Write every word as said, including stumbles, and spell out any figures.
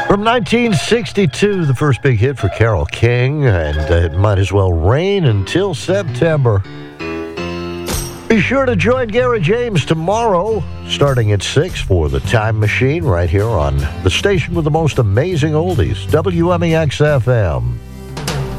From nineteen sixty-two, the first big hit for Carole King, and uh, it might as well rain until September. Be sure to join Gary James tomorrow, starting at six for The Time Machine, right here on the station with the most amazing oldies, W M E X F M.